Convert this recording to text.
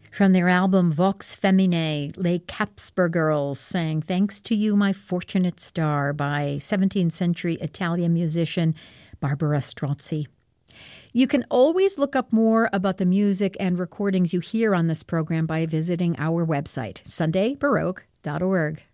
From their album Vox Feminae, Les Capsper Girls sang Thanks to You, My Fortunate Star by 17th century Italian musician Barbara Strozzi. You can always look up more about the music and recordings you hear on this program by visiting our website, sundaybaroque.org.